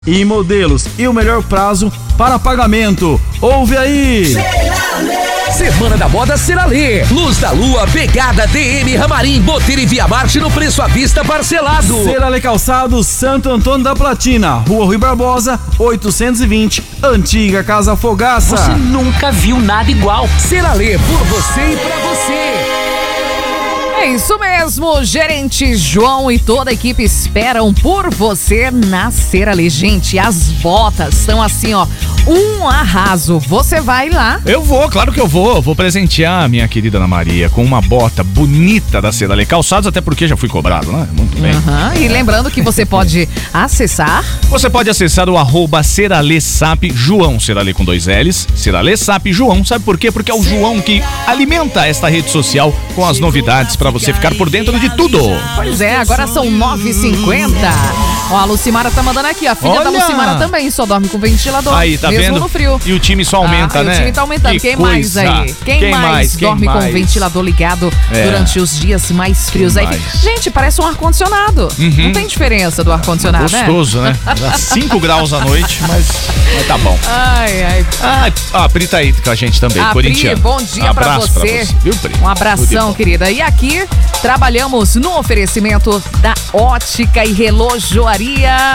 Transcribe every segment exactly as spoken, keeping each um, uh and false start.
e modelos e o melhor prazo para pagamento. Ouve aí! Semana da Moda Ceralê. Luz da Lua, Pegada, D M, Ramarim, Botelho e Via Marte no preço à vista parcelado. Ceralê Calçados, Santo Antônio da Platina, Rua Rui Barbosa, oitocentos e vinte, Antiga Casa Fogaça. Você nunca viu nada igual. Ceralê, por você e pra você. É isso mesmo, gerente João e toda a equipe esperam por você na Ceralê. Gente, as botas estão assim, ó, um arraso. Você vai lá? Eu vou, claro que eu vou. Vou presentear a minha querida Ana Maria com uma bota bonita da Ceralê Calçados, até porque já fui cobrado, né? Muito bem. Uhum. E lembrando que você pode acessar... Você pode acessar o arroba Ceralesap João, Ceralê com dois L's, Ceralesap João. Sabe por quê? Porque é o João que alimenta esta rede social com as novidades pra você ficar por dentro de tudo. Pois é, agora são nove e cinquenta. Ó, a Lucimara tá mandando aqui, a filha Olha! da Lucimara também só dorme com ventilador. Aí, tá mesmo vendo? no frio. E o time só aumenta, ah, né? O time tá aumentando. Que Quem coisa. mais aí? Quem, Quem mais, mais? Quem dorme mais? com o ventilador ligado É. durante os dias mais frios? Quem Aí, mais? gente, parece um ar-condicionado. Uhum. Não tem diferença do ar-condicionado, né? Gostoso, né? Dá cinco graus à noite, mas, mas tá bom. Ai, ai. Ah, a Pri tá aí com a gente também, A Pri, corintiana. bom dia Abraço pra você. Viu, Pri? Um Tudo de abração, bom. querida. E aqui trabalhamos no oferecimento da Ótica e Relojoaria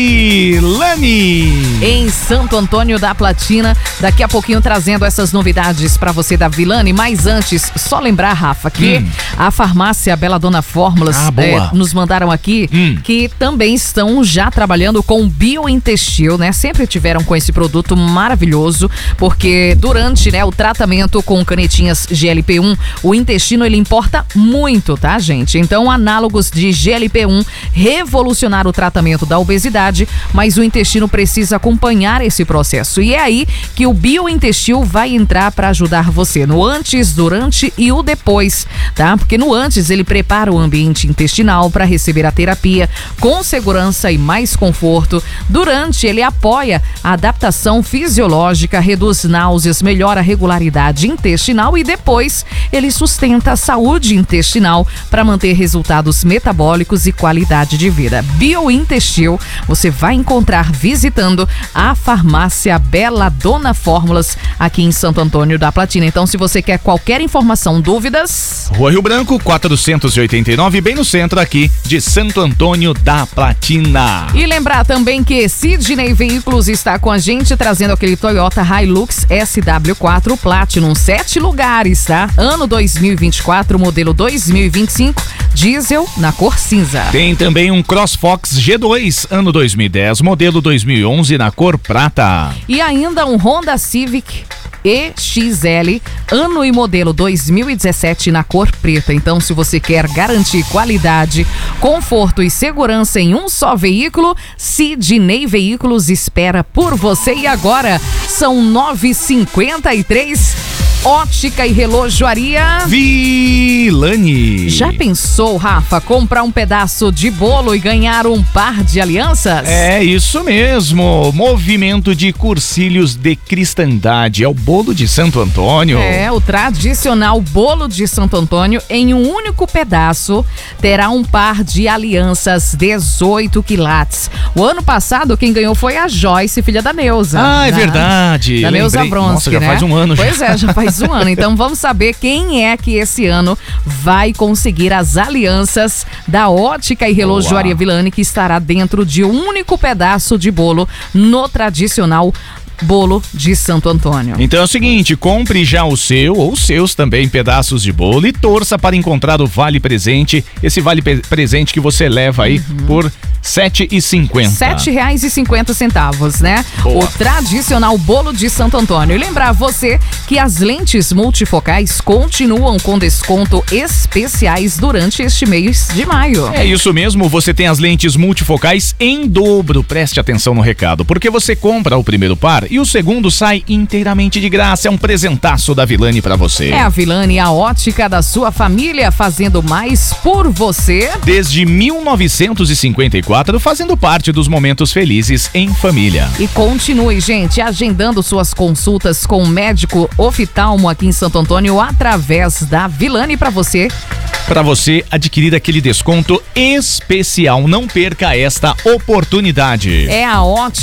Vilani. em Santo Antônio da Platina. Daqui a pouquinho trazendo essas novidades pra você da Vilani. Mas antes, só lembrar, Rafa, que Hum. a farmácia Bela Dona Fórmulas Ah, boa. eh, nos mandaram aqui Hum. que também estão já trabalhando com biointestil, né? Sempre tiveram com esse produto maravilhoso, porque durante, né, o tratamento com canetinhas G L P um, o intestino ele importa muito, tá, gente? Então, análogos de G L P um revolucionaram o tratamento da obesidade, mas o intestino precisa acompanhar esse processo. E é aí que o biointestil vai entrar para ajudar você no antes, durante e o depois, tá? Porque no antes ele prepara o ambiente intestinal para receber a terapia com segurança e mais conforto. Durante, ele apoia a adaptação fisiológica, reduz náuseas, melhora a regularidade intestinal e depois ele sustenta a saúde intestinal para manter resultados metabólicos e qualidade de vida. Biointestil você vai encontrar visitando a farmácia Bela Dona Fórmulas aqui em Santo Antônio da Platina. Então, se você quer qualquer informação, dúvidas... Rua Rio Branco, quatrocentos e oitenta e nove, bem no centro aqui de Santo Antônio da Platina. E lembrar também que Sidney Veículos está com a gente, trazendo aquele Toyota Hilux S W quatro Platinum, sete lugares, tá? Ano dois mil e vinte e quatro, modelo dois mil e vinte e cinco, diesel na cor cinza. Tem também um CrossFox G dois, ano dois mil e dez, modelo dois mil e onze na cor prata. E ainda um Honda Civic E X L, ano e modelo dois mil e dezessete na cor preta. Então, se você quer garantir qualidade, conforto e segurança em um só veículo, Sidney Veículos espera por você. E agora são nove e cinquenta e três. Ótica e Relojoaria Vilani. Já pensou, Rafa, comprar um pedaço de bolo e ganhar um par de alianças? É isso mesmo, movimento de cursilhos de cristandade, é o bolo de Santo Antônio. É, o tradicional bolo de Santo Antônio, em um único pedaço, terá um par de alianças dezoito quilates. O ano passado, quem ganhou foi a Joyce, filha da Neuza. Ah, é da, verdade. Da Neuza Lembrei. Bronski, Nossa, já né? faz um ano. Pois já. é, já faz um ano. Então vamos saber quem é que esse ano vai conseguir as alianças da Ótica e Relojoaria Vilani, que estará dentro de um único pedaço de bolo no tradicional bolo de Santo Antônio. Então é o seguinte, compre já o seu ou os seus também pedaços de bolo e torça para encontrar o vale presente, esse vale pe- presente que você leva aí Uhum. por sete reais e cinquenta centavos. sete reais e cinquenta centavos, né? Boa. O tradicional bolo de Santo Antônio. E lembrar você que as lentes multifocais continuam com desconto especiais durante este mês de maio. É isso mesmo, você tem as lentes multifocais em dobro. Preste atenção no recado, porque você compra o primeiro par e o segundo sai inteiramente de graça. É um presentaço da Vilani pra você. É a Vilani, a ótica da sua família, fazendo mais por você. Desde mil novecentos e cinquenta e quatro, fazendo parte dos momentos felizes em família. E continue, gente, agendando suas consultas com o médico oftalmo aqui em Santo Antônio através da Vilani pra você. Para você adquirir aquele desconto especial. Não perca esta oportunidade. É a ótica